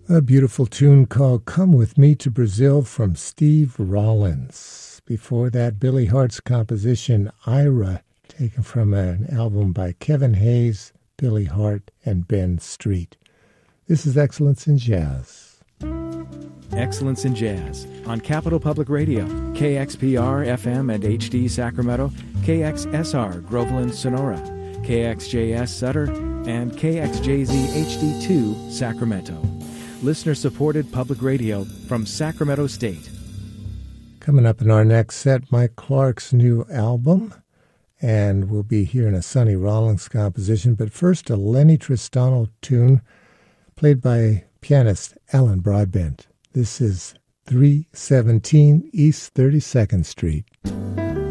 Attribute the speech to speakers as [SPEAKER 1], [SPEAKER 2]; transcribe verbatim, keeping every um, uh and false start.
[SPEAKER 1] A beautiful tune called Come With Me to Brazil from Steve Rollins. Before that, Billy Hart's composition, Ira, taken from an album by Kevin Hayes, Billy Hart, and Ben Street. This is Excellence in Jazz.
[SPEAKER 2] Excellence in Jazz on Capital Public Radio, K X P R F M and H D Sacramento, K X S R Groveland Sonora, K X J S Sutter, and K X J Z H D two Sacramento. Listener-supported public radio from Sacramento State.
[SPEAKER 1] Coming up in our next set, Mike Clark's new album, and we'll be hearing a Sonny Rollins composition, but first a Lenny Tristano tune played by pianist Alan Broadbent. This is three seventeen East thirty-second Street.